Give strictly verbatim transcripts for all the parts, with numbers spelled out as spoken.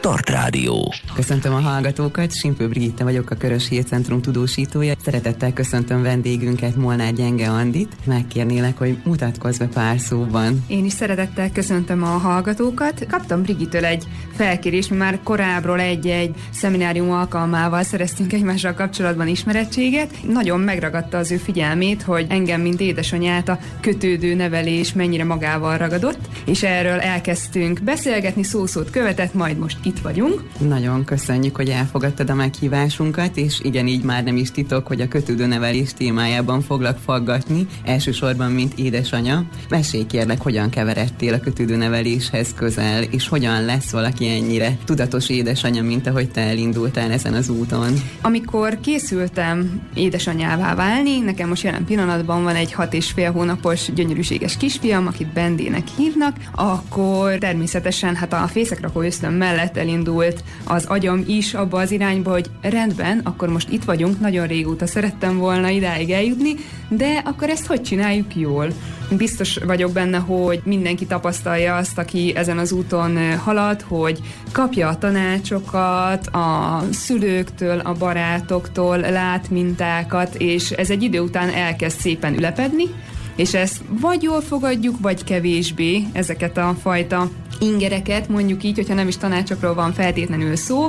Start Rádió. Köszöntöm a hallgatókat, Simpő Brigitta vagyok, a Körös Hírcentrum tudósítója. Szeretettel köszöntöm vendégünket, Molnár Gyenge Andit. Megkérnélek, hogy mutatkozz be pár szóban. Én is szeretettel köszöntöm a hallgatókat. Kaptam Brigitől egy felkérést, mi már korábbról egy-egy szeminárium alkalmával szereztünk egymással kapcsolatban ismerettséget. Nagyon megragadta az ő figyelmét, hogy engem, mint édesanyát, a kötődő nevelés mennyire magával ragadott, és erről elkezdtünk beszélgetni, szó-szót követett, majd most itt vagyunk. Nagyon köszönjük, hogy elfogadtad a meghívásunkat, és igen, így már nem is titok, hogy a kötődő nevelés témájában foglak faggatni, elsősorban mint édesanya. Mesélj kérlek, hogyan keveredtél a kötődő neveléshez közel, és hogyan lesz valaki ennyire tudatos édesanya, mint ahogy te elindultál ezen az úton. Amikor készültem édesanyává válni, nekem most jelen pillanatban van egy hat és fél hónapos gyönyörűséges kisfiam, akit Bendének hívnak, akkor természetesen hát a fészekrakó ösztön mellett elindult az agyam is abba az irányba, hogy rendben, akkor most itt vagyunk, nagyon régóta szerettem volna idáig eljutni, de akkor ezt hogy csináljuk jól? Biztos vagyok benne, hogy mindenki tapasztalja azt, aki ezen az úton halad, hogy kapja a tanácsokat a szülőktől, a barátoktól, lát mintákat, és ez egy idő után elkezd szépen ülepedni, és ezt vagy jól fogadjuk, vagy kevésbé, ezeket a fajta ingereket, mondjuk így, hogyha nem is tanácsokról van feltétlenül szó,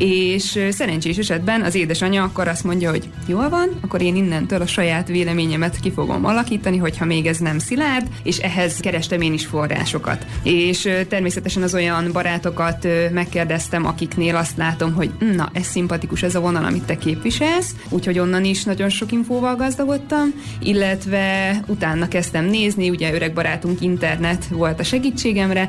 és szerencsés esetben az édesanyja akkor azt mondja, hogy jól van, akkor én innentől a saját véleményemet ki fogom alakítani, hogyha még ez nem szilárd, és ehhez kerestem én is forrásokat. És természetesen az olyan barátokat megkérdeztem, akiknél azt látom, hogy na, ez szimpatikus, ez a vonal, amit te képviselsz, úgyhogy onnan is nagyon sok infóval gazdagodtam, illetve utána kezdtem nézni, ugye öreg barátunk internet volt a segítségemre,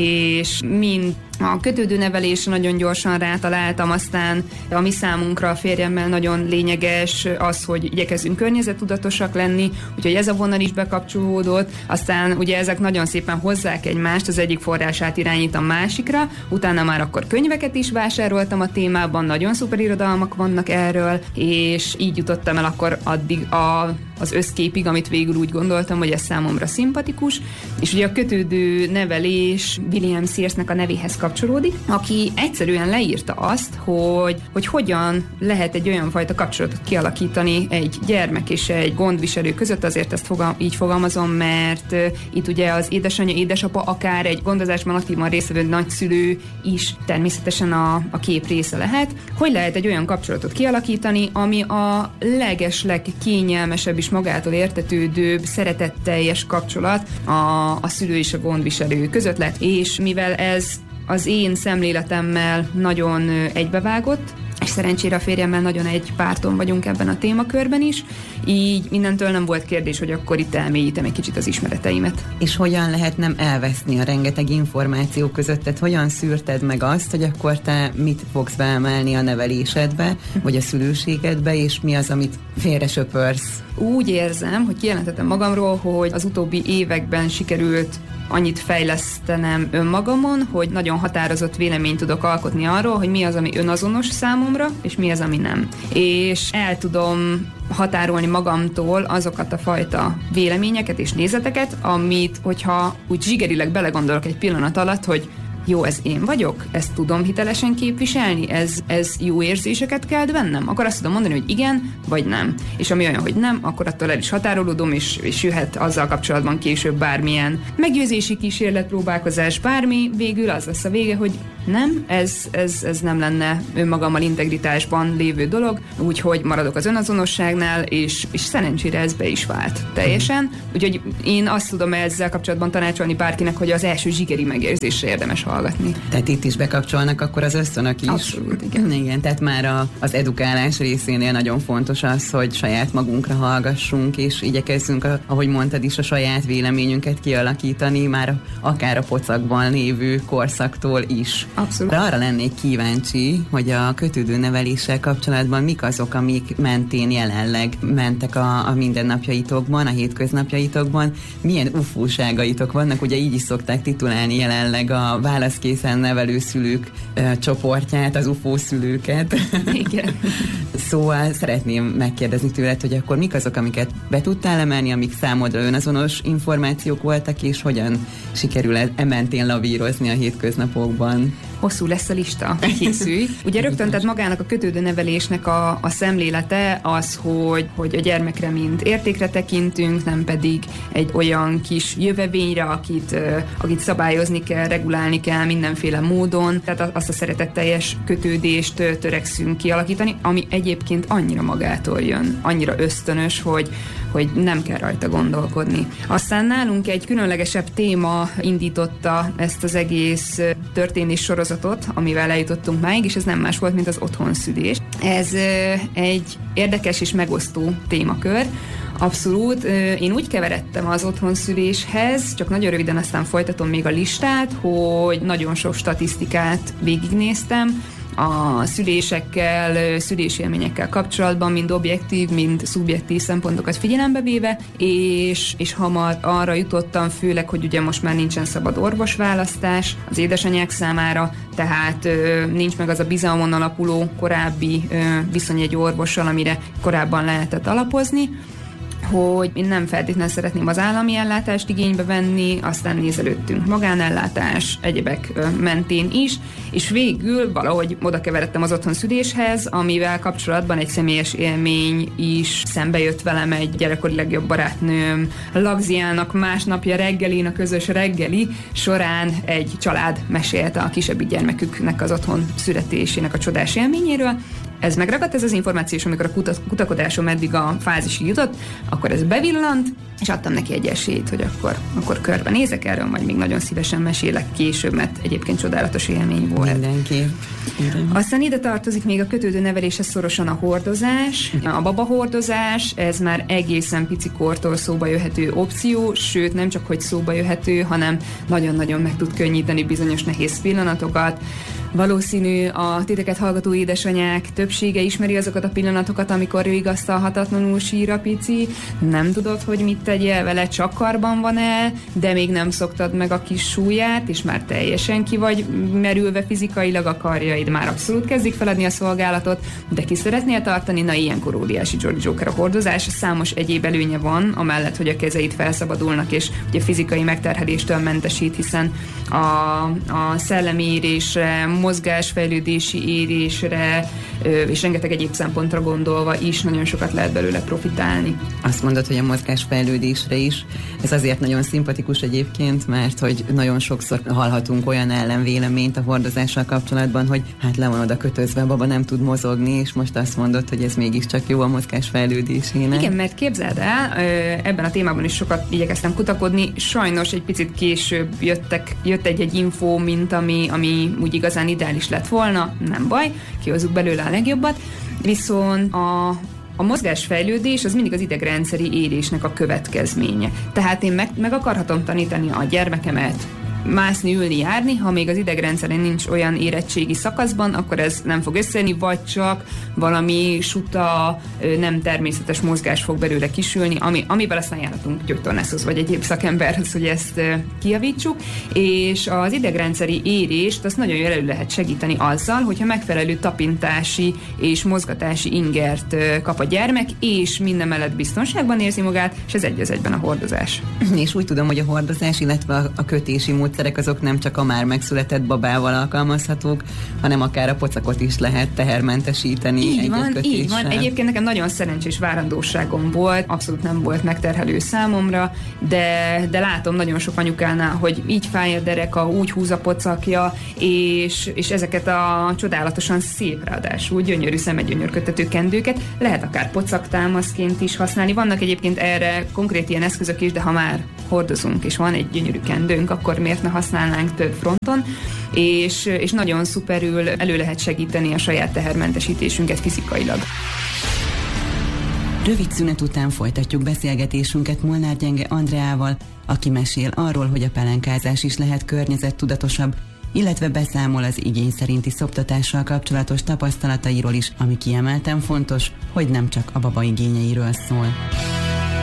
és mind a kötődő nevelésre nagyon gyorsan rátaláltam, aztán a mi számunkra a férjemmel nagyon lényeges az, hogy igyekezzünk környezettudatosak lenni, úgyhogy ez a vonal is bekapcsolódott, aztán ugye ezek nagyon szépen hozzák egymást, az egyik forrását irányít a másikra, utána már akkor könyveket is vásároltam a témában, nagyon szuper irodalmak vannak erről, és így jutottam el akkor addig a, az összképig, amit végül úgy gondoltam, hogy ez számomra szimpatikus, és ugye a kötődő nevelés William Searsnek a nevéhez kapcsolódik, aki egyszerűen leírta azt, hogy, hogy hogyan lehet egy olyan fajta kapcsolatot kialakítani egy gyermek és egy gondviselő között, azért ezt fogal, így fogalmazom, mert uh, itt ugye az édesanyja, édesapa, akár egy gondozásban aktívan résztvevő nagyszülő is természetesen a, a kép része lehet. Hogy lehet egy olyan kapcsolatot kialakítani, ami a legesleg kényelmesebb és magától értetődőbb, szeretetteljes kapcsolat a, a szülő és a gondviselő között lett, és mivel ez az én szemléletemmel nagyon egybevágott, és szerencsére a férjemmel nagyon egy párton vagyunk ebben a témakörben is, így mindentől nem volt kérdés, hogy akkor itt elmélyítem egy kicsit az ismereteimet. És hogyan lehet nem elveszni a rengeteg információ között? Tehát hogyan szűrted meg azt, hogy akkor te mit fogsz beemelni a nevelésedbe, vagy a szülőségedbe, és mi az, amit félre söpörsz? Úgy érzem, hogy kijelentettem magamról, hogy az utóbbi években sikerült annyit fejlesztenem önmagamon, hogy nagyon határozott véleményt tudok alkotni arról, hogy mi az, ami önazonos számomra, és mi az, ami nem. És el tudom határolni magamtól azokat a fajta véleményeket és nézeteket, amit, hogyha úgy zsigerileg belegondolok egy pillanat alatt, hogy jó, ez én vagyok, ezt tudom hitelesen képviselni, ez, ez jó érzéseket kelt bennem, akkor azt tudom mondani, hogy igen, vagy nem. És ami olyan, hogy nem, akkor attól el is határolódom, és, és jöhet azzal kapcsolatban később bármilyen meggyőzési kísérlet, próbálkozás, bármi, végül az lesz a vége, hogy nem, ez, ez, ez nem lenne önmagammal integritásban lévő dolog, úgyhogy maradok az önazonosságnál, és, és szerencsére ez be is vált teljesen. Úgyhogy én azt tudom ezzel kapcsolatban tanácsolni bárkinek, hogy az első zsigeri megérzésre érdemes hallgatni. Tehát itt is bekapcsolnak akkor az ösztönök is. Abszolút, igen. Igen, tehát már a, az edukálás részénél nagyon fontos az, hogy saját magunkra hallgassunk, és igyekezzünk, a, ahogy mondtad is, a saját véleményünket kialakítani, már akár a pocakban lévő korszaktól is. Abszolút. De arra lennék kíváncsi, hogy a kötődő neveléssel kapcsolatban mik azok, amik mentén jelenleg mentek a, a mindennapjaitokban, a hétköznapjaitokban, milyen ufóságaitok vannak, ugye így is szokták titulálni jelenleg a válaszkészen nevelő szülők e, csoportját, az ufó szülőket. Igen. Szóval szeretném megkérdezni tőled, hogy akkor mik azok, amiket be tudtál emelni, amik számodra önazonos információk voltak, és hogyan sikerül e mentén lavírozni a hétköznapokban? hosszú lesz a lista, készülj. Ugye rögtön, tehát magának a kötődő nevelésnek a, a szemlélete az, hogy, hogy a gyermekre mint értékre tekintünk, nem pedig egy olyan kis jövevényre, akit, akit szabályozni kell, regulálni kell mindenféle módon. Tehát azt a szeretetteljes kötődést törekszünk kialakítani, ami egyébként annyira magától jön, annyira ösztönös, hogy, hogy nem kell rajta gondolkodni. Aztán nálunk egy különlegesebb téma indította ezt az egész történés sorozatot, amivel eljutottunk máig, és ez nem más volt, mint az otthonszülés. Ez egy érdekes és megosztó témakör. Abszolút. Én úgy keveredtem az otthonszüléshez, csak nagyon röviden aztán folytatom még a listát, hogy nagyon sok statisztikát végignéztem, a szülésekkel, szülésélményekkel kapcsolatban, mind objektív, mind szubjektív szempontokat figyelembe véve, és, és hamar arra jutottam, főleg, hogy ugye most már nincsen szabad orvosválasztás az édesanyák számára, tehát ö, nincs meg az a bizalmon alapuló korábbi ö, viszony egy orvossal, amire korábban lehetett alapozni, hogy én nem feltétlenül szeretném az állami ellátást igénybe venni, aztán nézelődtünk magánellátás, egyebek mentén is, és végül valahogy oda keveredtem az otthonszüléshez, amivel kapcsolatban egy személyes élmény is szembe jött velem. Egy gyerekkori legjobb barátnőm Lagziának másnapja reggelén, a közös reggeli során egy család mesélte a kisebbik gyermeküknek az otthon születésének a csodás élményéről. Ez megragadt, ez az információ, és amikor a kuta- kutakodásom eddig a fázisig jutott, akkor ez bevillant, és adtam neki egy esélyt, hogy akkor, akkor körbenézek erről, majd még nagyon szívesen mesélek később, mert egyébként csodálatos élmény volt. Mindenki. Igen. Aztán ide tartozik még a kötődő neveléshez szorosan a hordozás. A babahordozás, ez már egészen picikortól szóba jöhető opció, sőt nem csak hogy szóba jöhető, hanem nagyon-nagyon meg tud könnyíteni bizonyos nehéz pillanatokat. Valószínű a titeket hallgató édesanyák többsége ismeri azokat a pillanatokat, amikor vigasztalhatatlanul sír a pici, nem tudod, hogy mit tegyél vele, csak karban van-e, de még nem szoktad meg a kis súlyát, és már teljesen ki vagy merülve fizikailag, a karjaid már abszolút kezdik feladni a szolgálatot, de ki szeretnél tartani, na ilyenkor óriási Jolly Joker a hordozás. Számos egyéb előnye van, amellett, hogy a kezeid felszabadulnak, és ugye fizikai megterheléstől mentesít, hiszen a, a szellemi érésre, mozgásfejlődési érésre, és rengeteg egyéb szempontra gondolva is nagyon sokat lehet belőle profitálni. Azt mondod, hogy a mozgásfejlődésre is. Ez azért nagyon szimpatikus egyébként, mert hogy nagyon sokszor hallhatunk olyan ellenvéleményt a hordozással kapcsolatban, hogy hát le van oda kötözve, a baba nem tud mozogni, és most azt mondod, hogy ez mégiscsak jó a mozgásfejlődésének. Igen, mert képzeld el, ebben a témában is sokat igyekeztem kutakodni, sajnos egy picit később jöttek, jött egy-egy infó, mint ami, ami úgy igazán ideális lett volna, nem baj, kihozzuk belőle a legjobbat, viszont a A mozgásfejlődés az mindig az idegrendszeri érésnek a következménye. Tehát én meg, meg akarhatom tanítani a gyermekemet mászni, ülni, járni, ha még az idegrendszeren nincs olyan érettségi szakaszban, akkor ez nem fog összejönni, vagy csak valami suta, nem természetes mozgás fog belőle kisülni, ami, amivel aztán járhatunk gyógytornászhoz, vagy egyéb szakemberhez, hogy ezt kijavítsuk, és az idegrendszeri érést azt nagyon jól elő lehet segíteni azzal, hogyha megfelelő tapintási és mozgatási ingert kap a gyermek, és minden mellett biztonságban érzi magát, és ez egy az egyben a hordozás. És úgy tudom, hogy a hordozás, illetve a kötési módszerek azok nem csak a már megszületett babával alkalmazhatók, hanem akár a pocakot is lehet tehermentesíteni. Így van, így van. Egyébként nekem nagyon szerencsés várandóságom volt, abszolút nem volt megterhelő számomra, de, de látom nagyon sok anyukánál, hogy így fáj a dereka, úgy húz a pocakja, és, és ezeket a csodálatosan szép, ráadásul gyönyörű szemegyönyörködtető kendőket lehet akár pocaktámaszként is használni. Vannak egyébként erre konkrét ilyen eszközök is, de ha már hordozunk, és van egy gyönyörű kendőnk, akkor miért ne használnánk több fronton, és, és nagyon szuperül elő lehet segíteni a saját tehermentesítésünket fizikailag. Rövid szünet után folytatjuk beszélgetésünket Molnár Gyenge Andreával, aki mesél arról, hogy a pelenkázás is lehet környezettudatosabb, illetve beszámol az igény szerinti szoptatással kapcsolatos tapasztalatairól is, ami kiemelten fontos, hogy nem csak a baba igényeiről szól.